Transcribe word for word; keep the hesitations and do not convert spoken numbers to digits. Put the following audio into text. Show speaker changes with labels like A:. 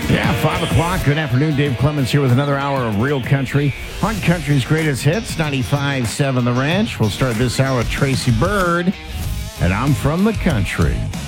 A: Yeah, five o'clock. Good afternoon. Dave Clemens here with another hour of Real Country on Country's Greatest Hits, ninety-five point seven The Ranch. We'll start this hour with Tracy Byrd, and I'm from the country.